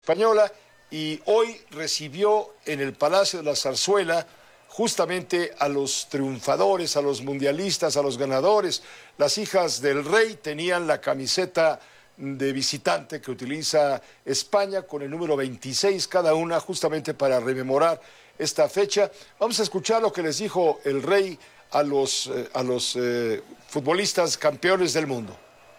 Española, y hoy recibió en el Palacio de la Zarzuela justamente a los triunfadores, a los mundialistas, a los ganadores. Las hijas del rey tenían la camiseta de visitante que utiliza España con el número 26 cada una, justamente para rememorar esta fecha. Vamos a escuchar lo que les dijo el rey a los futbolistas campeones del mundo.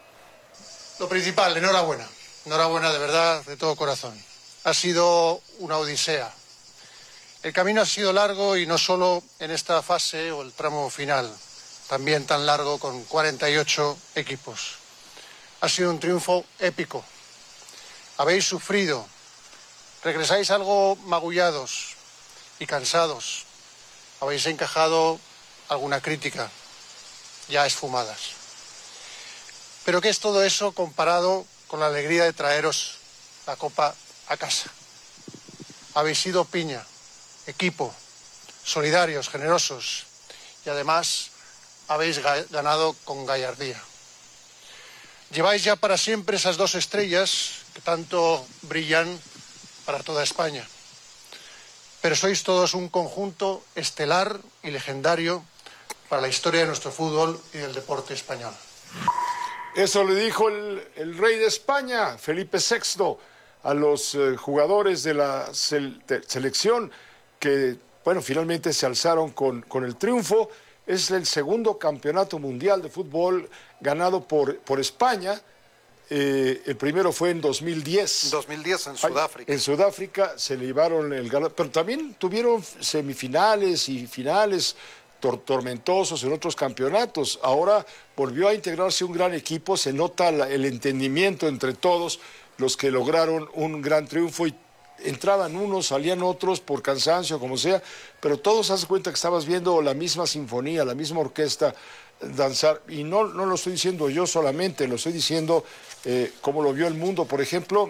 Lo principal, enhorabuena. Enhorabuena de verdad, de todo corazón. Ha sido una odisea. El camino ha sido largo y no solo en esta fase o el tramo final, también tan largo con 48 equipos. Ha sido un triunfo épico. Habéis sufrido, regresáis algo magullados y cansados. Habéis encajado alguna crítica, ya esfumadas. Pero ¿qué es todo eso comparado con la alegría de traeros la copa a casa? Habéis sido piña, equipo, solidarios, generosos y además habéis ganado con gallardía. Lleváis ya para siempre esas dos estrellas que tanto brillan para toda España. Pero sois todos un conjunto estelar y legendario para la historia de nuestro fútbol y del deporte español. Eso le dijo el rey de España, Felipe VI, a los jugadores de la selección que, bueno, finalmente se alzaron con el triunfo. Es el segundo campeonato mundial de fútbol ganado por España. El primero fue en 2010. 2010 en Sudáfrica. En Sudáfrica se le llevaron el ganado, pero también tuvieron semifinales y finales tormentosos en otros campeonatos. Ahora volvió a integrarse un gran equipo, se nota el entendimiento entre todos los que lograron un gran triunfo, y entraban unos, salían otros por cansancio, como sea, pero todos se hacen cuenta que estabas viendo la misma sinfonía, la misma orquesta danzar, y no lo estoy diciendo yo solamente, lo estoy diciendo como lo vio el mundo. Por ejemplo,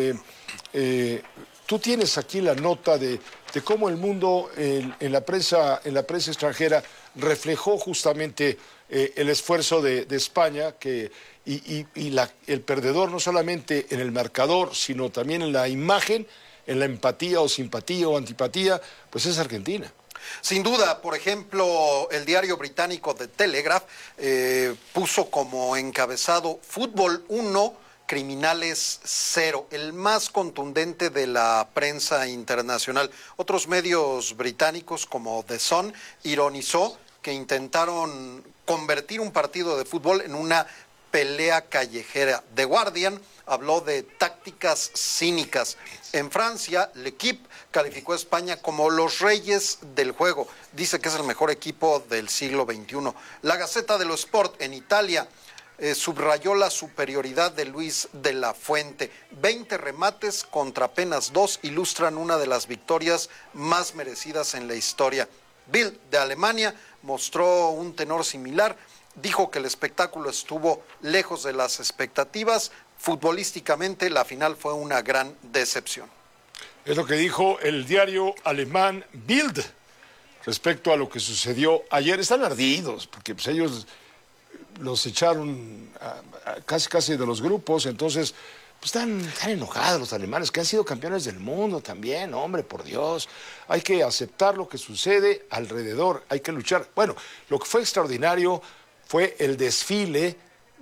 tú tienes aquí la nota de cómo el mundo en la prensa extranjera reflejó justamente el esfuerzo de España, y el perdedor no solamente en el marcador, sino también en la imagen, en la empatía o simpatía o antipatía, pues es Argentina. Sin duda, por ejemplo, el diario británico The Telegraph puso como encabezado Fútbol 1, Criminales 0, el más contundente de la prensa internacional. Otros medios británicos como The Sun ironizó que intentaron convertir un partido de fútbol en una pelea callejera. The Guardian habló de tácticas cínicas. En Francia, L'Équipe calificó a España como los reyes del juego. Dice que es el mejor equipo del siglo XXI. La Gazzetta dello Sport en Italia subrayó la superioridad de Luis de la Fuente. 20 remates contra apenas 2 ilustran una de las victorias más merecidas en la historia. Bild de Alemania mostró un tenor similar. Dijo que el espectáculo estuvo lejos de las expectativas. Futbolísticamente, la final fue una gran decepción. Es lo que dijo el diario alemán Bild respecto a lo que sucedió ayer. Están ardidos, porque pues, ellos los echaron casi de los grupos, entonces pues, están enojados los alemanes, que han sido campeones del mundo también. Hombre, por Dios, hay que aceptar lo que sucede alrededor, hay que luchar. Bueno, lo que fue extraordinario fue el desfile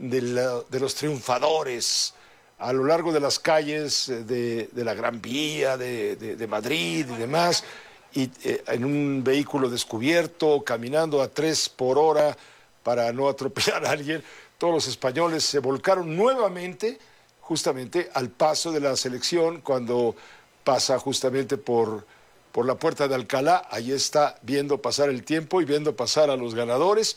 de los triunfadores a lo largo de las calles de la Gran Vía, de Madrid y demás, y en un vehículo descubierto, caminando a 3 por hora para no atropellar a alguien. Todos los españoles se volcaron nuevamente justamente al paso de la selección cuando pasa justamente por la puerta de Alcalá. Ahí está viendo pasar el tiempo y viendo pasar a los ganadores.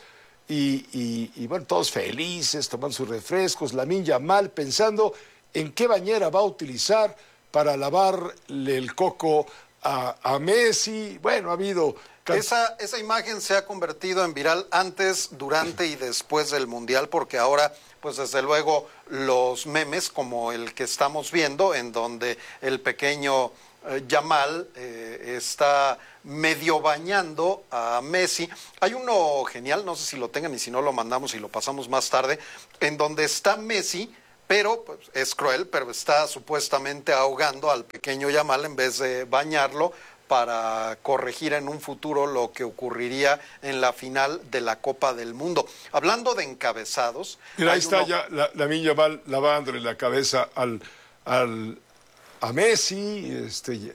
Y bueno, todos felices, tomando sus refrescos. Lamine Yamal pensando en qué bañera va a utilizar para lavarle el coco a Messi. Bueno, ha habido... Esa imagen se ha convertido en viral antes, durante y después del Mundial, porque ahora, pues desde luego, los memes como el que estamos viendo, en donde el pequeño Yamal está medio bañando a Messi. Hay uno genial, no sé si lo tengan y si no lo mandamos y lo pasamos más tarde, en donde está Messi pero pues, es cruel, pero está supuestamente ahogando al pequeño Yamal en vez de bañarlo para corregir en un futuro lo que ocurriría en la final de la Copa del Mundo. Hablando de encabezados... Mira, ahí está ya Lamine Yamal lavándole la cabeza a Messi,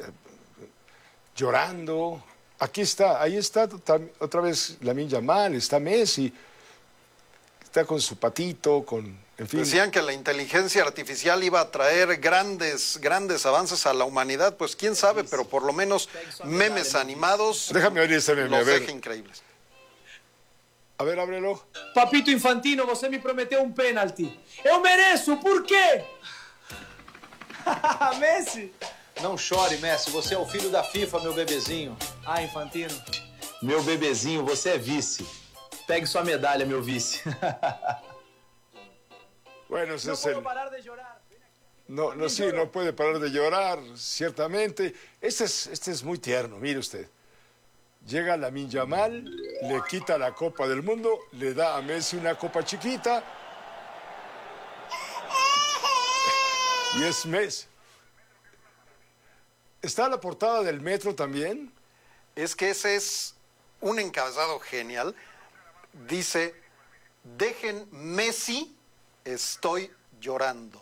llorando. Aquí está, ahí está otra vez Lamine Yamal, está Messi, está con su patito, en fin. Decían que la inteligencia artificial iba a traer grandes avances a la humanidad, pues quién sabe, pero por lo menos memes animados Déjame oír ese meme, los a ver. deja increíbles. A ver, ábrelo. Papito Infantino, você me prometeu um pênalti. Eu mereço, por quê? Messi! Não chore, Messi. Você é o filho da FIFA, meu bebezinho. Ah, Infantino. Meu bebezinho, você é vice. Pegue sua medalha, meu vice. Bueno, ese No es puedo parar de llorar. no puede parar de llorar, ciertamente. Este es muy tierno, mire usted. Llega Lamine Yamal, le quita la Copa del Mundo, le da a Messi una copa chiquita. Y es Messi. ¿Está a la portada del Metro también? Es que ese es un encabezado genial. Dice, dejen Messi, estoy llorando.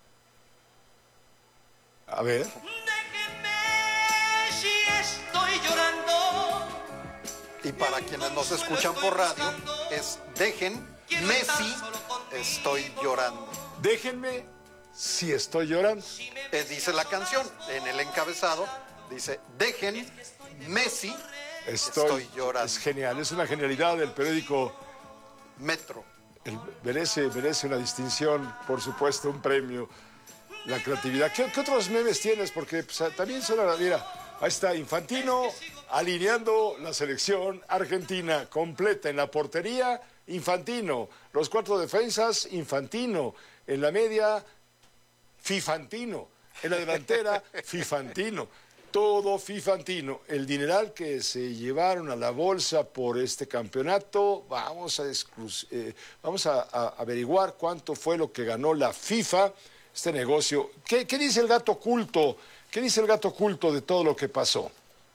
A ver. Déjenme si estoy llorando. Y para quienes nos escuchan por radio, es dejen Messi, estoy llorando. Déjenme si estoy llorando. Dice la canción, en el encabezado, dice, dejen Messi, estoy llorando. Es genial, es una genialidad del periódico. Metro. Merece una distinción, por supuesto, un premio. La creatividad. ¿Qué otros memes tienes? Porque pues, también son... Mira, ahí está Infantino alineando la selección argentina completa. En la portería, Infantino. Los 4 defensas, Infantino. En la media, Fifantino. En la delantera, Fifantino. Todo Fifantino. El dineral que se llevaron a la bolsa por este campeonato, vamos a averiguar cuánto fue lo que ganó la FIFA, este negocio. ¿Qué dice el gato oculto? ¿Qué dice el gato oculto de todo lo que pasó?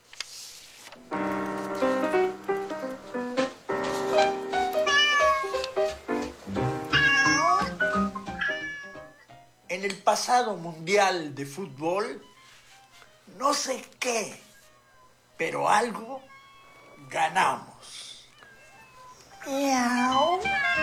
En el pasado mundial de fútbol, no sé qué, pero algo ganamos. Miau.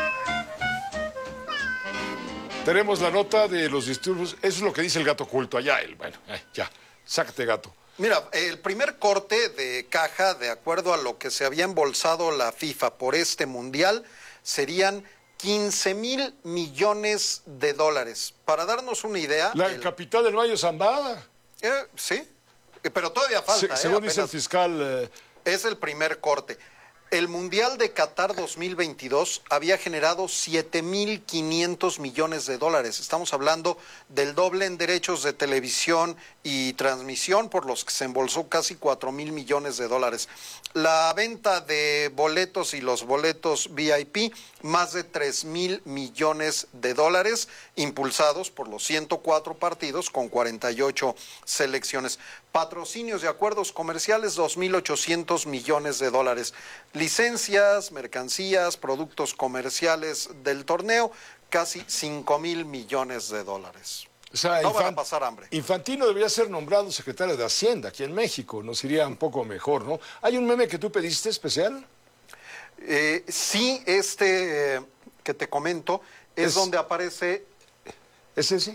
Tenemos la nota de los disturbios. Eso es lo que dice el gato oculto allá. Bueno, ya, sácate, gato. Mira, el primer corte de caja, de acuerdo a lo que se había embolsado la FIFA por este mundial, serían 15,000 millones de dólares. Para darnos una idea... La capital del Valle Zambada. Sí, pero todavía falta. Según dice el apenas fiscal... es el primer corte. El Mundial de Qatar 2022 había generado 7,500 millones de dólares. Estamos hablando del doble en derechos de televisión y transmisión, por los que se embolsó casi 4,000 millones de dólares. La venta de boletos y los boletos VIP, más de 3,000 millones de dólares, impulsados por los 104 partidos con 48 selecciones. Patrocinios y acuerdos comerciales, 2,800 millones de dólares. Licencias, mercancías, productos comerciales del torneo, casi 5,000 millones de dólares. O sea, no van a pasar hambre. Infantino debería ser nombrado secretario de Hacienda aquí en México. Nos iría un poco mejor, ¿no? ¿Hay un meme que tú pediste especial? Sí, que te comento, es donde aparece... ¿Es ese?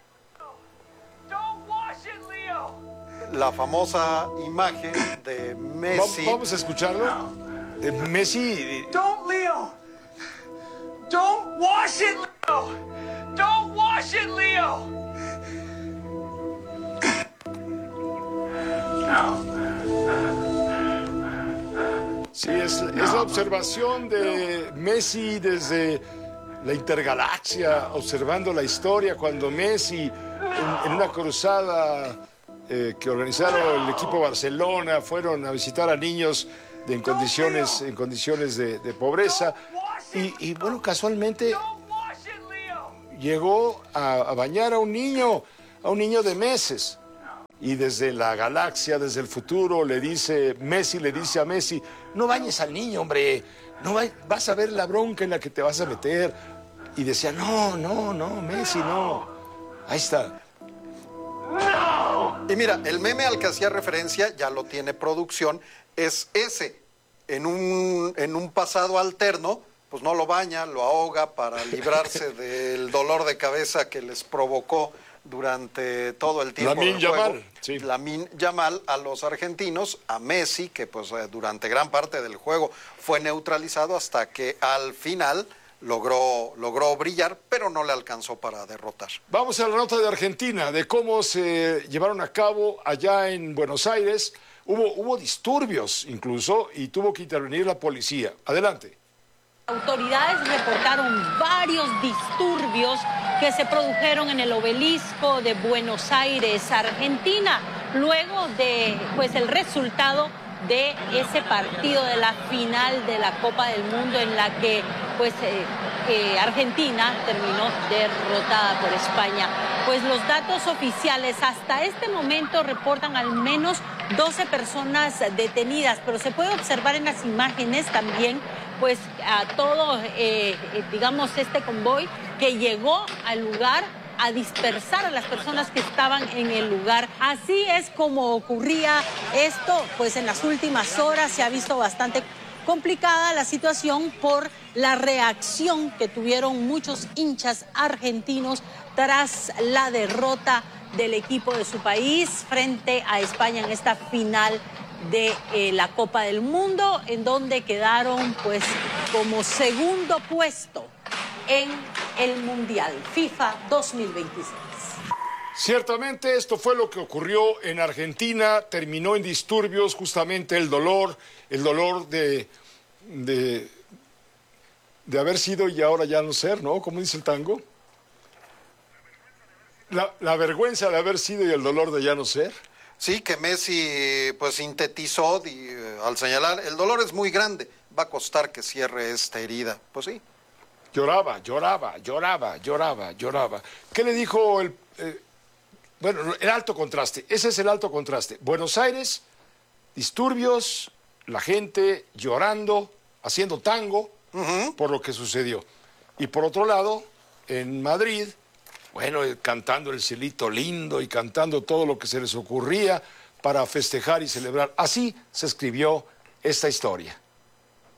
La famosa imagen de Messi. Vamos a escucharlo. Messi. Don't, Leo! Don't wash it, Leo! Don't wash it, Leo! Sí, es la observación de Messi desde la intergalaxia, observando la historia cuando Messi, en una cruzada que organizaron el equipo Barcelona, fueron a visitar a niños en condiciones de pobreza. Y bueno, casualmente llegó a bañar a un niño de meses. Y desde la galaxia, desde el futuro, Messi le dice a Messi, no bañes al niño, hombre, vas a ver la bronca en la que te vas a meter. Y decía, no, Messi, no. Ahí está. Y mira, el meme al que hacía referencia, ya lo tiene producción, es ese. En un pasado alterno, pues no lo baña, lo ahoga para librarse del dolor de cabeza que les provocó durante todo el tiempo del juego. Lamine Yamal a los argentinos, a Messi, que pues durante gran parte del juego fue neutralizado hasta que al final logró brillar, pero no le alcanzó para derrotar. Vamos a la nota de Argentina, de cómo se llevaron a cabo allá en Buenos Aires. Hubo disturbios incluso y tuvo que intervenir la policía. Adelante. Autoridades reportaron varios disturbios que se produjeron en el Obelisco de Buenos Aires, Argentina, luego de el resultado de ese partido de la final de la Copa del Mundo en la que Argentina terminó derrotada por España. Pues los datos oficiales hasta este momento reportan al menos 12 personas detenidas, pero se puede observar en las imágenes también a todo, este convoy que llegó al lugar a dispersar a las personas que estaban en el lugar. Así es como ocurría esto, en las últimas horas se ha visto bastante complicada la situación por la reacción que tuvieron muchos hinchas argentinos tras la derrota del equipo de su país frente a España en esta final de la Copa del Mundo, en donde quedaron como segundo puesto en el Mundial FIFA 2026. Ciertamente esto fue lo que ocurrió en Argentina, terminó en disturbios, justamente el dolor de haber sido y ahora ya no ser, ¿no? Como dice el tango. La vergüenza de haber sido y el dolor de ya no ser. Sí, que Messi sintetizó al señalar, el dolor es muy grande, va a costar que cierre esta herida. Pues sí. Lloraba. ¿Qué le dijo el alto contraste? Ese es el alto contraste. Buenos Aires, disturbios, la gente llorando, haciendo tango por lo que sucedió. Y por otro lado, en Madrid, cantando el cielito lindo y cantando todo lo que se les ocurría para festejar y celebrar. Así se escribió esta historia.